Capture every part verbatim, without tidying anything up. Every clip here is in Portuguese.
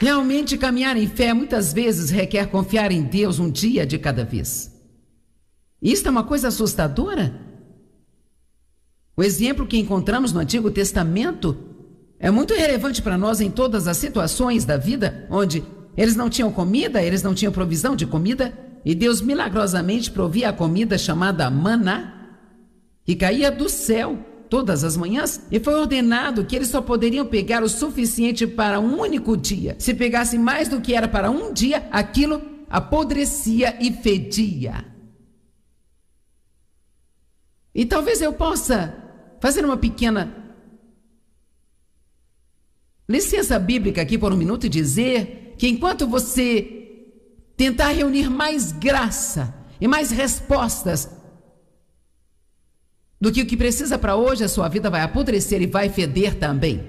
Realmente caminhar em fé muitas vezes requer confiar em Deus um dia de cada vez. Isto é uma coisa assustadora. O exemplo que encontramos no Antigo Testamento é muito relevante para nós em todas as situações da vida, onde eles não tinham comida, eles não tinham provisão de comida, e Deus milagrosamente provia a comida chamada maná, que caía do céu todas as manhãs, e foi ordenado que eles só poderiam pegar o suficiente para um único dia. Se pegassem mais do que era para um dia, aquilo apodrecia e fedia. E talvez eu possa fazer uma pequena licença bíblica aqui por um minuto e dizer que enquanto você tentar reunir mais graça e mais respostas do que o que precisa para hoje, a sua vida vai apodrecer e vai feder também.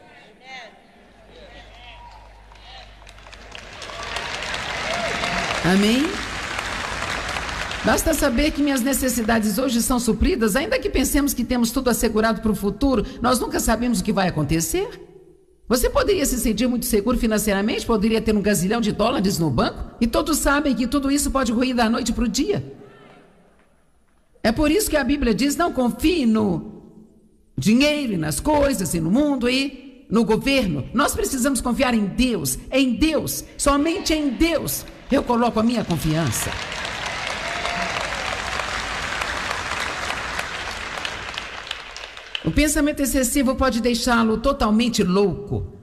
Amém? Basta saber que minhas necessidades hoje são supridas, ainda que pensemos que temos tudo assegurado para o futuro, nós nunca sabemos o que vai acontecer. Você poderia se sentir muito seguro financeiramente, poderia ter um gazilhão de dólares no banco, e todos sabem que tudo isso pode ruir da noite para o dia. É por isso que a Bíblia diz: não confie no dinheiro e nas coisas e no mundo e no governo. Nós precisamos confiar em Deus, em Deus, somente em Deus eu coloco a minha confiança. O pensamento excessivo pode deixá-lo totalmente louco.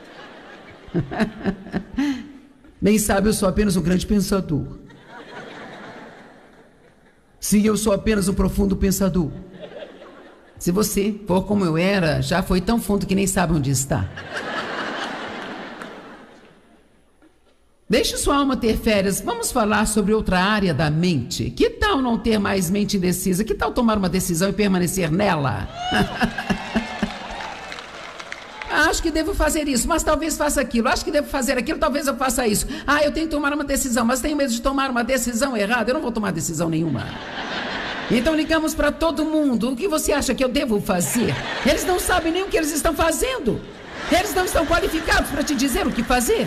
Bem sabe, eu sou apenas um grande pensador. Sim, eu sou apenas um profundo pensador. Se você for como eu era, já foi tão fundo que nem sabe onde está. Deixe sua alma ter férias. Vamos falar sobre outra área da mente. Que tal não ter mais mente indecisa? Que tal tomar uma decisão e permanecer nela? Acho que devo fazer isso, mas talvez faça aquilo. Acho que devo fazer aquilo, talvez eu faça isso. Ah, eu tenho que tomar uma decisão, mas tenho medo de tomar uma decisão errada. Eu não vou tomar decisão nenhuma. Então ligamos para todo mundo. O que você acha que eu devo fazer? Eles não sabem nem o que eles estão fazendo. Eles não estão qualificados para te dizer o que fazer.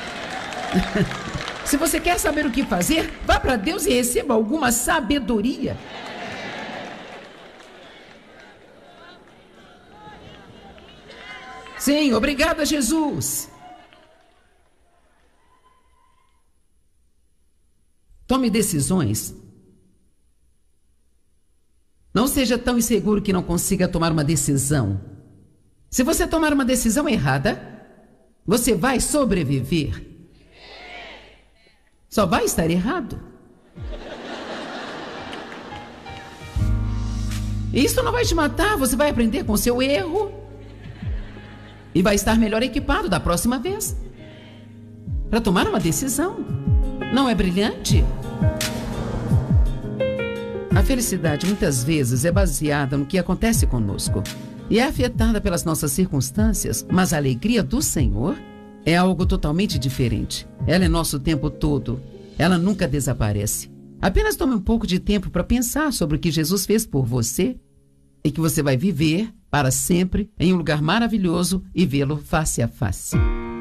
Se você quer saber o que fazer, vá para Deus e receba alguma sabedoria. Sim, obrigada, Jesus. Tome decisões. Não seja tão inseguro que não consiga tomar uma decisão. Se você tomar uma decisão errada, você vai sobreviver. Só vai estar errado. Isso não vai te matar, você vai aprender com o seu erro. E vai estar melhor equipado da próxima vez para tomar uma decisão. Não é brilhante? A felicidade muitas vezes é baseada no que acontece conosco e é afetada pelas nossas circunstâncias, mas a alegria do Senhor é algo totalmente diferente. Ela é nosso tempo todo. Ela nunca desaparece. Apenas tome um pouco de tempo para pensar sobre o que Jesus fez por você e que você vai viver para sempre em um lugar maravilhoso e vê-lo face a face.